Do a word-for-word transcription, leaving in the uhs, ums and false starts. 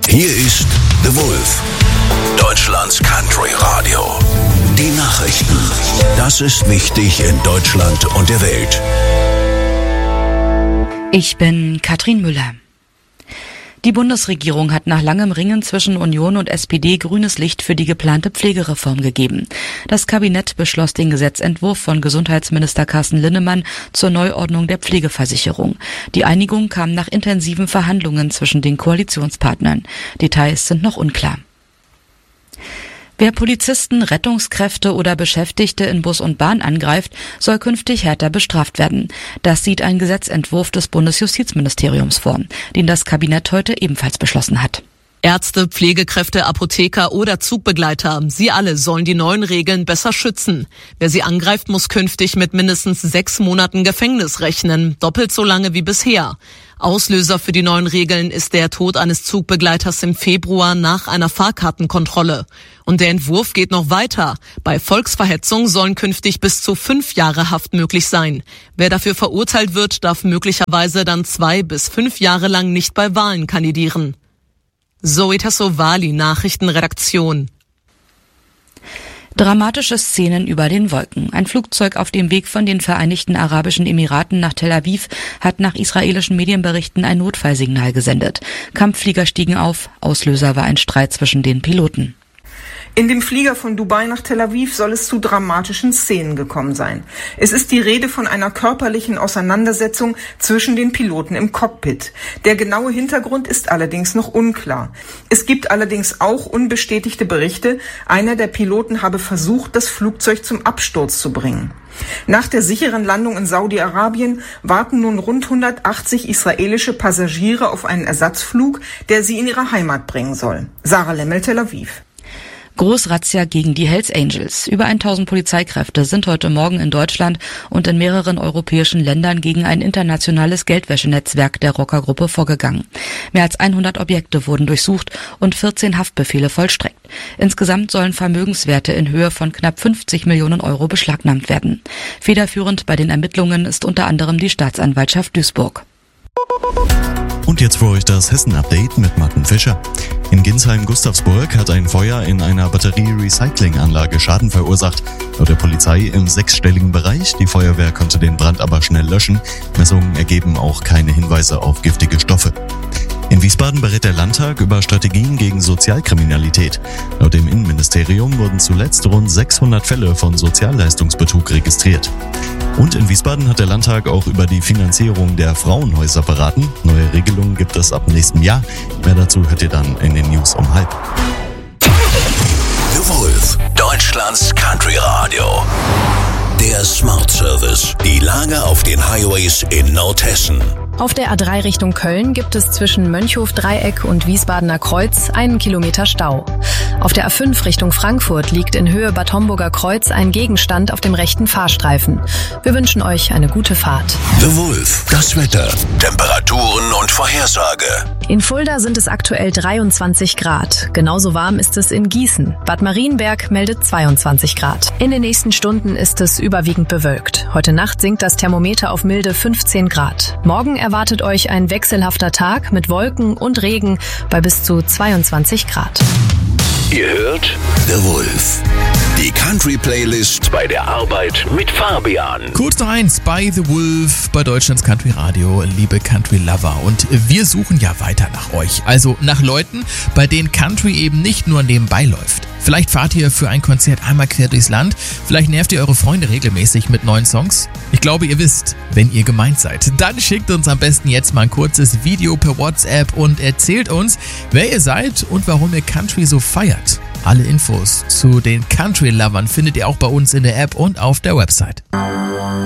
Hier ist The Wolf, Deutschlands Country Radio. Die Nachrichten. Das ist wichtig in Deutschland und der Welt. Ich bin Katrin Müller. Die Bundesregierung hat nach langem Ringen zwischen Union und S P D grünes Licht für die geplante Pflegereform gegeben. Das Kabinett beschloss den Gesetzentwurf von Gesundheitsminister Carsten Linnemann zur Neuordnung der Pflegeversicherung. Die Einigung kam nach intensiven Verhandlungen zwischen den Koalitionspartnern. Details sind noch unklar. Wer Polizisten, Rettungskräfte oder Beschäftigte in Bus und Bahn angreift, soll künftig härter bestraft werden. Das sieht ein Gesetzentwurf des Bundesjustizministeriums vor, den das Kabinett heute ebenfalls beschlossen hat. Ärzte, Pflegekräfte, Apotheker oder Zugbegleiter, sie alle sollen die neuen Regeln besser schützen. Wer sie angreift, muss künftig mit mindestens sechs Monaten Gefängnis rechnen, doppelt so lange wie bisher. Auslöser für die neuen Regeln ist der Tod eines Zugbegleiters im Februar nach einer Fahrkartenkontrolle. Und der Entwurf geht noch weiter. Bei Volksverhetzung sollen künftig bis zu fünf Jahre Haft möglich sein. Wer dafür verurteilt wird, darf möglicherweise dann zwei bis fünf Jahre lang nicht bei Wahlen kandidieren. Zoe Tassovali, Nachrichtenredaktion. Dramatische Szenen über den Wolken. Ein Flugzeug auf dem Weg von den Vereinigten Arabischen Emiraten nach Tel Aviv hat nach israelischen Medienberichten ein Notfallsignal gesendet. Kampfflieger stiegen auf. Auslöser war ein Streit zwischen den Piloten. In dem Flieger von Dubai nach Tel Aviv soll es zu dramatischen Szenen gekommen sein. Es ist die Rede von einer körperlichen Auseinandersetzung zwischen den Piloten im Cockpit. Der genaue Hintergrund ist allerdings noch unklar. Es gibt allerdings auch unbestätigte Berichte, einer der Piloten habe versucht, das Flugzeug zum Absturz zu bringen. Nach der sicheren Landung in Saudi-Arabien warten nun rund hundertachtzig israelische Passagiere auf einen Ersatzflug, der sie in ihre Heimat bringen soll. Sarah Lemmel, Tel Aviv. Großrazzia gegen die Hells Angels. Über tausend Polizeikräfte sind heute Morgen in Deutschland und in mehreren europäischen Ländern gegen ein internationales Geldwäschenetzwerk der Rockergruppe vorgegangen. Mehr als hundert Objekte wurden durchsucht und vierzehn Haftbefehle vollstreckt. Insgesamt sollen Vermögenswerte in Höhe von knapp fünfzig Millionen Euro beschlagnahmt werden. Federführend bei den Ermittlungen ist unter anderem die Staatsanwaltschaft Duisburg. Und jetzt für euch das Hessen-Update mit Martin Fischer. In Ginsheim-Gustavsburg hat ein Feuer in einer Batterie-Recycling-Anlage Schaden verursacht. Laut der Polizei im sechsstelligen Bereich. Die Feuerwehr konnte den Brand aber schnell löschen. Messungen ergeben auch keine Hinweise auf giftige Stoffe. In Wiesbaden berät der Landtag über Strategien gegen Sozialkriminalität. Laut dem Innenministerium wurden zuletzt rund sechshundert Fälle von Sozialleistungsbetrug registriert. Und in Wiesbaden hat der Landtag auch über die Finanzierung der Frauenhäuser beraten. Neue Regelungen gibt es ab nächstem Jahr. Mehr dazu hört ihr dann in den News um halb. The Wolf, Deutschlands Country Radio. Der Smart Service. Die Lage auf den Highways in Nordhessen. Auf der A drei Richtung Köln gibt es zwischen Mönchhof-Dreieck und Wiesbadener Kreuz einen Kilometer Stau. Auf der A fünf Richtung Frankfurt liegt in Höhe Bad Homburger Kreuz ein Gegenstand auf dem rechten Fahrstreifen. Wir wünschen euch eine gute Fahrt. The Wolf, das Wetter, Temperaturen und Vorhersage. In Fulda sind es aktuell dreiundzwanzig Grad. Genauso warm ist es in Gießen. Bad Marienberg meldet zweiundzwanzig Grad. In den nächsten Stunden ist es überwiegend bewölkt. Heute Nacht sinkt das Thermometer auf milde fünfzehn Grad. Morgen erwartet euch ein wechselhafter Tag mit Wolken und Regen bei bis zu zweiundzwanzig Grad. Ihr hört The Wolf. Die Country-Playlist bei der Arbeit mit Fabian. Kurz noch eins bei The Wolf, bei Deutschlands Country Radio, liebe Country-Lover. Und wir suchen ja weiter nach euch. Also nach Leuten, bei denen Country eben nicht nur nebenbei läuft. Vielleicht fahrt ihr für ein Konzert einmal quer durchs Land. Vielleicht nervt ihr eure Freunde regelmäßig mit neuen Songs. Ich glaube, ihr wisst, wenn ihr gemeint seid. Dann schickt uns am besten jetzt mal ein kurzes Video per WhatsApp und erzählt uns, wer ihr seid und warum ihr Country so feiert. Alle Infos zu den Country-Lovern findet ihr auch bei uns in der App und auf der Website.